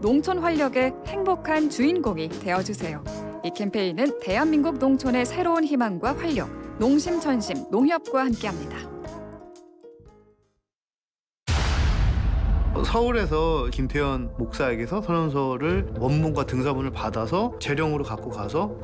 농촌 활력의 행복한 주인공이 되어주세요. 이 캠페인은 대한민국 농촌의 새로운 희망과 활력, 농심천심, 농협과 함께합니다. 서울에서 김태현 목사에게서 선언서를 원문과 등사본을 받아서 재령으로 갖고 가서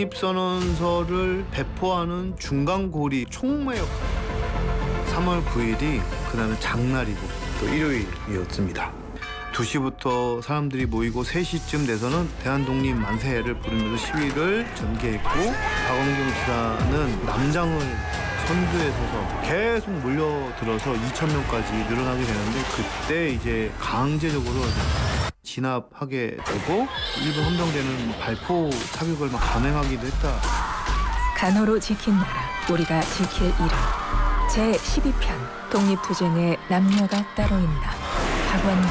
독립선언서를 배포하는 중간고리 총무의 역할. 3월 9일이 그날은 장날이고 또 일요일이었습니다. 2시부터 사람들이 모이고 3시쯤 돼서는 대한독립 만세를 부르면서 시위를 전개했고 박원경 지사는 남장을 선두에 서서 계속 몰려들어서 2,000명까지 늘어나게 되는데 그때 이제 강제적으로 진압하게 되고 일부 헌병대는 발포 사격을 막 감행하기도 했다. 간호로 지킨 나라, 우리가 지킬 이름. 제12편 독립투쟁에 남녀가 따로 있나. 박원경.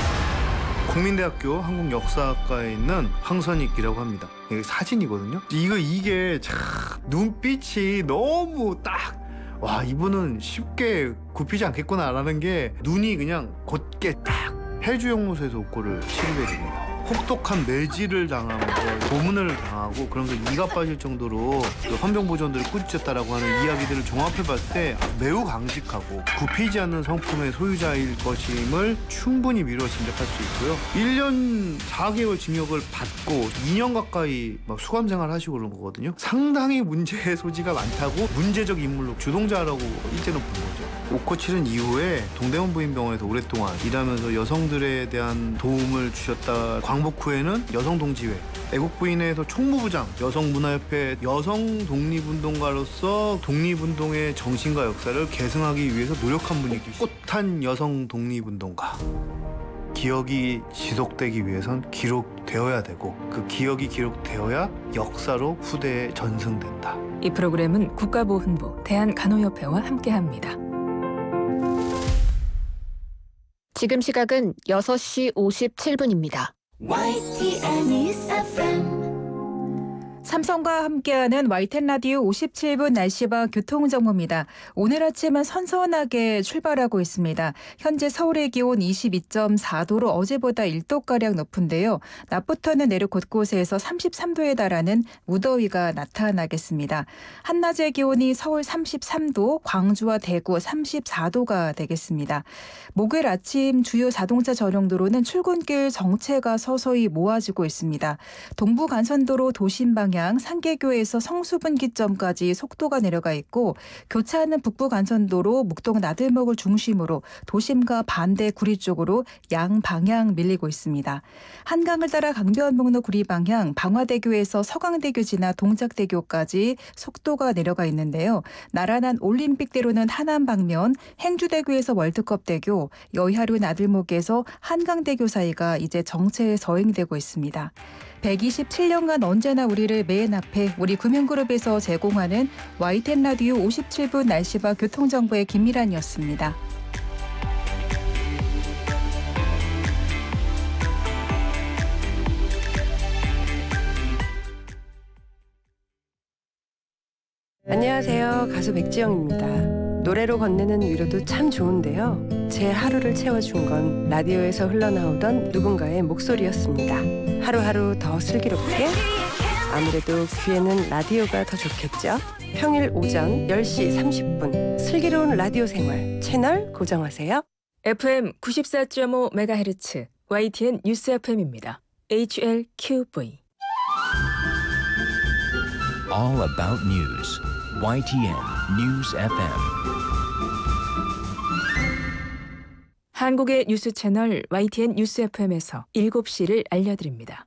국민대학교 한국역사학과에 있는 황선익이라고 합니다. 이게 사진이거든요. 이게 참 눈빛이 너무 딱 와, 이분은 쉽게 굽히지 않겠구나라는 게 눈이 그냥 곧게 딱 해주연구소에서 옥고를 치르게 됩니다. 혹독한 매질을 당하면서 고문을 당하고 그러면서 이가 빠질 정도로 헌병보전들을 꾸짖었다라고 하는 이야기들을 종합해봤을 때 매우 강직하고 굽히지 않는 성품의 소유자일 것임을 충분히 미루어 짐작할 수 있고요. 1년 4개월 징역을 받고 2년 가까이 막 수감생활 하시고 그런 거거든요. 상당히 문제의 소지가 많다고 문제적 인물로 주동자라고 일제는 본 거죠. 옥고 치른 이후에 동대문 부인병원에서 오랫동안 일하면서 여성들에 대한 도움을 주셨다. 광복 후에는 여성동지회, 애국부인회에서 총무부장, 여성문화협회 여성 독립운동가로서 독립운동의 정신과 역사를 계승하기 위해서 노력한 분이 계시죠. 꼿꼿한 여성 독립운동가. 기억이 지속되기 위해선 기록되어야 되고 그 기억이 기록되어야 역사로 후대에 전승된다. 이 프로그램은 국가보훈부, 대한간호협회와 함께합니다. 지금 시각은 6시 57분입니다. YTN News FM. 삼성과 함께하는 YTN 라디오 57분 날씨와 교통정보입니다. 오늘 아침은 선선하게 출발하고 있습니다. 현재 서울의 기온 22.4도로 어제보다 1도가량 높은데요. 낮부터는 내륙 곳곳에서 33도에 달하는 무더위가 나타나겠습니다. 한낮의 기온이 서울 33도, 광주와 대구 34도가 되겠습니다. 목요일 아침 주요 자동차 전용도로는 출근길 정체가 서서히 모아지고 있습니다. 동부간선도로 도심 방향 상계교에서 성수분기점까지 속도가 내려가 있고 교차하는 북부간선도로 묵동 나들목을 중심으로 도심과 반대 구리 쪽으로 양방향 밀리고 있습니다. 한강을 따라 강변북로 구리 방향 방화대교에서 서강대교 지나 동작대교까지 속도가 내려가 있는데요. 나란한 올림픽대로는 하남 방면 행주대교에서 월드컵대교, 여의하루 나들목에서 한강대교 사이가 이제 정체에 서행되고 있습니다. 127년간 언제나 우리를 맨 앞에 우리 금융그룹에서 제공하는 YTN 라디오 57분 날씨와 교통정보의 김미란이었습니다. 안녕하세요. 가수 백지영입니다. 노래로 건네는 위로도 참 좋은데요. 제 하루를 채워준 건 라디오에서 흘러나오던 누군가의 목소리였습니다. 하루하루 더 슬기롭게, 아무래도 귀에는 라디오가 더 좋겠죠. 평일 오전 10시 30분 슬기로운 라디오 생활 채널 고정하세요. FM 94.5MHz YTN 뉴스 FM입니다. HLQV. All about news. YTN News FM. 한국의 뉴스 채널 YTN 뉴스 FM에서 7시를 알려드립니다.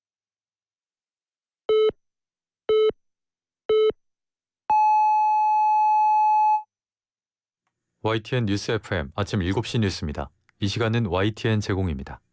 YTN 뉴스 FM 아침 7시 뉴스입니다. 이 시간은 YTN 제공입니다.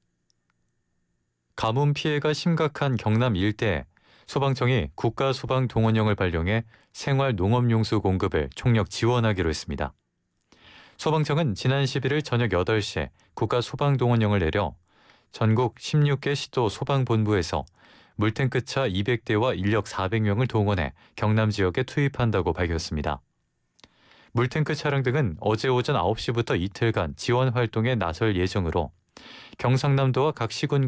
가뭄 피해가 심각한 경남 일대에 소방청이 국가소방동원령을 발령해 생활농업용수 공급을 총력 지원하기로 했습니다. 소방청은 지난 11일 저녁 8시에 국가소방동원령을 내려 전국 16개 시도 소방본부에서 물탱크차 200대와 인력 400명을 동원해 경남 지역에 투입한다고 밝혔습니다. 물탱크 차량 등은 어제 오전 9시부터 이틀간 지원 활동에 나설 예정으로 경상남도와 각 시군